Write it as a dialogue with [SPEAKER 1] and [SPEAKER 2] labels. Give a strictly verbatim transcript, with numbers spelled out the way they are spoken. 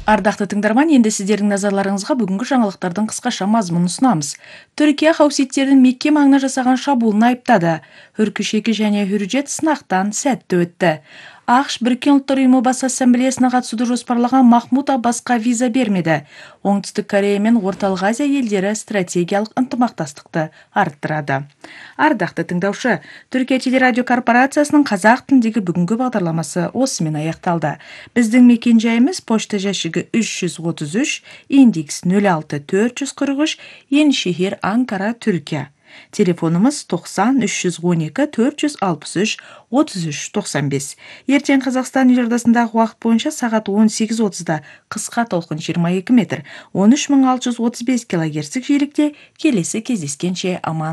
[SPEAKER 1] Ардақты тыңдарман, енді сіздердің назарларыңызға бүгінгі жаңалықтардың қысқаша мазмұнын ұсынамыз. Түркия хауситтердің Мекке маңына жасаған шабуылын айыптады. Үркішекі және Хүржет сынақтан сәтті өтті. ақш Біріккен ұлттар ұйымы бас ассамблеясына қатысуды жоспарлаған Махмуд Аббасқа виза бермеді. Оңтүстік Корея мен Орталық Азия елдері стратегиялық ынтымақтастықты арттырады. Ардақты тыңдаушы, Түркия телерадио корпорациясының қазақ тіліндегі бүгінгі бағдарламасы осымен аяқталды. Біздің мекен-жайымыз пошта жәшігі үш жүз отыз үш, индекс нөл алты төрт жүз қырық үш, Еншехир, Анкара, Түркия. Телефонымыз тоқсан үш жүз он екі төрт жүз алпыс үш отыз үш тоқсан бес. Ертең Қазақстан елордасындағы уақыт бойынша сағат он сегіз отызда қысқа толқын жиырма екі метр, он үш мың алты жүз отыз бес килогерцтік жиілікте келесі кездескенше аман